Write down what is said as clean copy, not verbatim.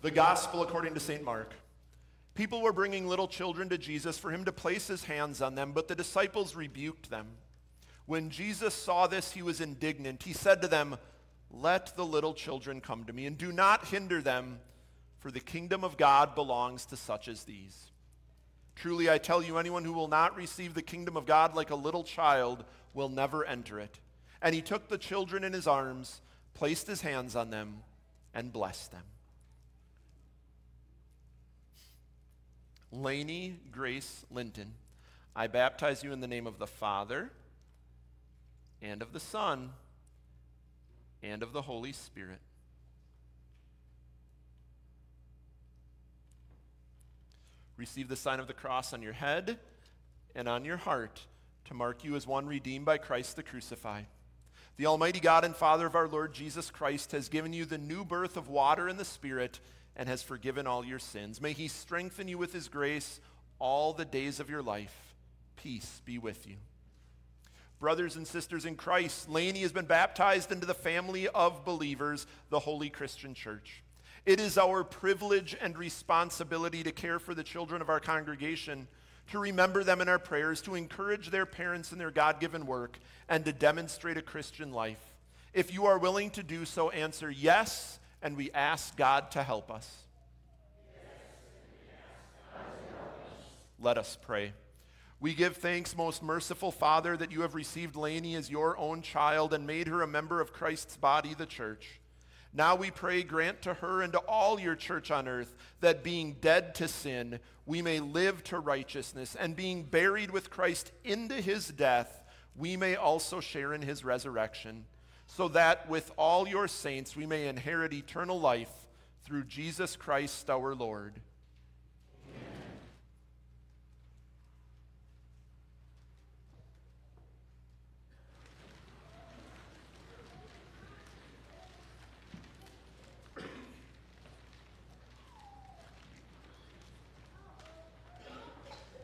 The Gospel according to St. Mark. People were bringing little children to Jesus for him to place his hands on them, but the disciples rebuked them. When Jesus saw this, he was indignant. He said to them, "Let the little children come to me, and do not hinder them, for the kingdom of God belongs to such as these. Truly, I tell you, anyone who will not receive the kingdom of God like a little child will never enter it." And he took the children in his arms, placed his hands on them, and blessed them. Lainey Grace Linton, I baptize you in the name of the Father, and of the Son, and of the Holy Spirit. Receive the sign of the cross on your head and on your heart to mark you as one redeemed by Christ the crucified. The Almighty God and Father of our Lord Jesus Christ has given you the new birth of water and the Spirit and has forgiven all your sins. May he strengthen you with his grace all the days of your life. Peace be with you. Brothers and sisters in Christ, Lainey has been baptized into the family of believers, the Holy Christian Church. It is our privilege and responsibility to care for the children of our congregation, to remember them in our prayers, to encourage their parents in their God-given work, and to demonstrate a Christian life. If you are willing to do so, answer yes, and we ask God to help us. Let us pray. We give thanks, most merciful Father, that you have received Lainey as your own child and made her a member of Christ's body, the church. Now we pray, grant to her and to all your church on earth that being dead to sin, we may live to righteousness, and being buried with Christ into his death, we may also share in his resurrection, so that with all your saints we may inherit eternal life through Jesus Christ our Lord.